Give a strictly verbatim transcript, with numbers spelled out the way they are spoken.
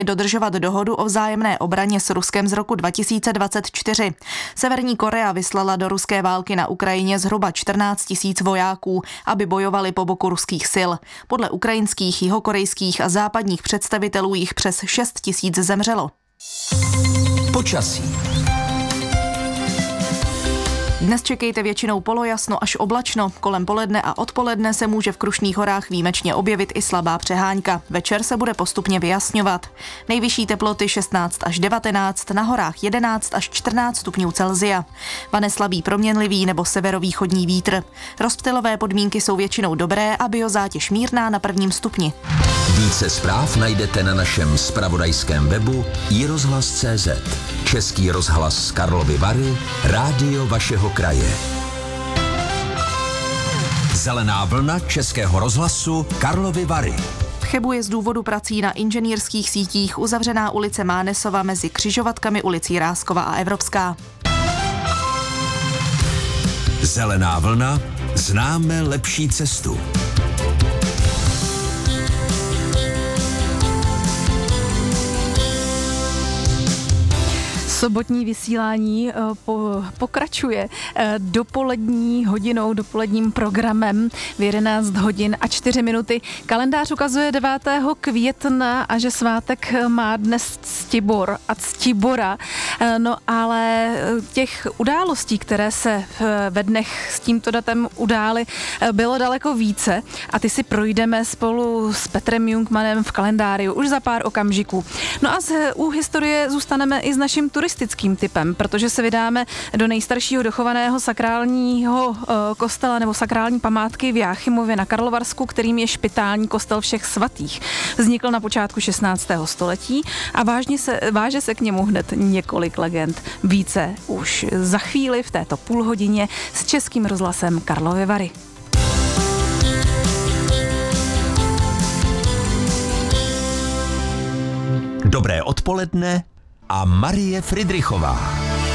dodržovat dohodu o vzájemné obraně s Ruskem z roku dva tisíce dvacet čtyři. Severní Korea vyslala do ruské války na Ukrajině zhruba čtrnáct tisíc vojáků, aby bojovali po boku ruských sil. Podle ukrajinských, jihokorejských a západních představitelů jich přes šest tisíc zemřelo. Počasí. Dnes čekejte většinou polojasno až oblačno. Kolem poledne a odpoledne se může v Krušných horách výjimečně objevit i slabá přehánka. Večer se bude postupně vyjasňovat. Nejvyšší teploty šestnáct až devatenáct, na horách jedenáct až čtrnáct stupňů Celsia. Vane slabý proměnlivý nebo severovýchodní vítr. Rozptylové podmínky jsou většinou dobré a biozátěž mírná na prvním stupni. Více zpráv najdete na našem zpravodajském webu i rozhlas tečka cé zet. Český rozhlas z Karlovy Vary, rádio vašeho kraje. Zelená vlna Českého rozhlasu Karlovy Vary. V Chebu je z důvodu prací na inženýrských sítích uzavřená ulice Mánesova mezi křižovatkami ulicí Ráskova a Evropská. Zelená vlna, známe lepší cestu. Sobotní vysílání po, pokračuje dopolední hodinou, dopoledním programem v jedenáct hodin a čtyři minuty. Kalendář ukazuje devátého května a že svátek má dnes Ctibor a Ctibora. No ale těch událostí, které se ve dnech s tímto datem udály, bylo daleko více a ty si projdeme spolu s Petrem Jungmanem v kalendáriu už za pár okamžiků. No a z, u historie zůstaneme i s naším turistickým typem, protože se vydáme do nejstaršího dochovaného sakrálního uh, kostela nebo sakrální památky v Jáchymově na Karlovarsku, kterým je špitální kostel Všech svatých. Vznikl na počátku šestnáctého století a vážně se, váže se k němu hned několik legend. Více už za chvíli v této půlhodině s Českým rozhlasem Karlovy Vary. Dobré odpoledne a Marie Fridrichová.